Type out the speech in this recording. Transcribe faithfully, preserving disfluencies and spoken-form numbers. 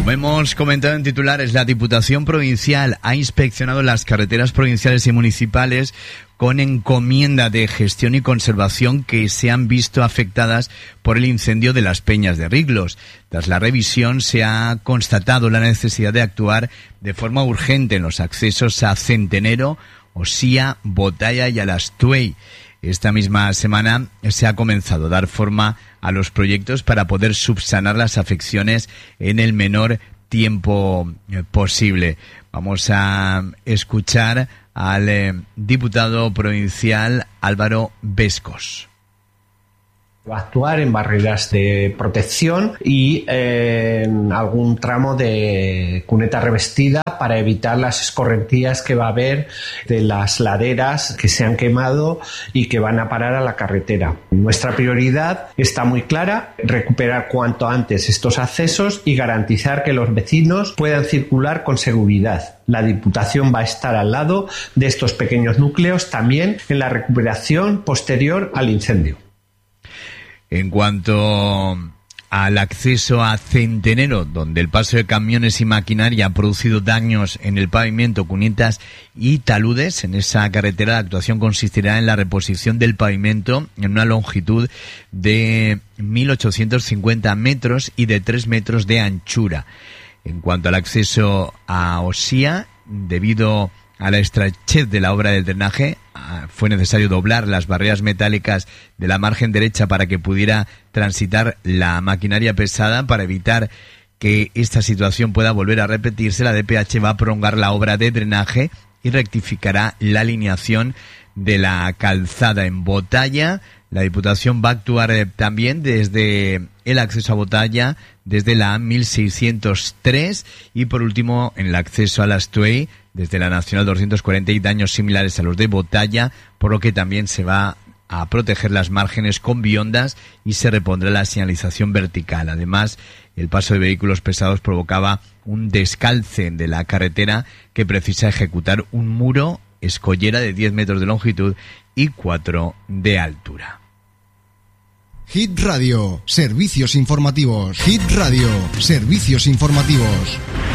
Como hemos comentado en titulares, la Diputación Provincial ha inspeccionado las carreteras provinciales y municipales con encomienda de gestión y conservación que se han visto afectadas por el incendio de las Peñas de Riglos. Tras la revisión se ha constatado la necesidad de actuar de forma urgente en los accesos a Centenero, Osía, Botalla y Alastuey. Esta misma semana se ha comenzado a dar forma a los proyectos para poder subsanar las afecciones en el menor tiempo posible. Vamos a escuchar al eh, diputado provincial Álvaro Vescos. Va a actuar en barreras de protección y eh, en algún tramo de cuneta revestida para evitar las escorrentías que va a haber de las laderas que se han quemado y que van a parar a la carretera. Nuestra prioridad está muy clara: recuperar cuanto antes estos accesos y garantizar que los vecinos puedan circular con seguridad. La Diputación va a estar al lado de estos pequeños núcleos también en la recuperación posterior al incendio. En cuanto al acceso a Centenero, donde el paso de camiones y maquinaria ha producido daños en el pavimento, cunetas y taludes, en esa carretera la actuación consistirá en la reposición del pavimento en una longitud de mil ochocientos cincuenta metros y de tres metros de anchura. En cuanto al acceso a Osía, debido a la estrechez de la obra del drenaje, fue necesario doblar las barreras metálicas de la margen derecha para que pudiera transitar la maquinaria pesada. Para evitar que esta situación pueda volver a repetirse, la D P H va a prolongar la obra de drenaje y rectificará la alineación de la calzada en Botalla. La Diputación va a actuar eh, también desde el acceso a Botalla, desde la mil seiscientos tres, y por último en el acceso a Alastuey, desde la Nacional doscientos cuarenta, y daños similares a los de Botalla, por lo que también se va a proteger las márgenes con biondas y se repondrá la señalización vertical. Además, el paso de vehículos pesados provocaba un descalce de la carretera que precisa ejecutar un muro escollera de diez metros de longitud y cuatro de altura. Hit Radio, servicios informativos. Hit Radio, servicios informativos.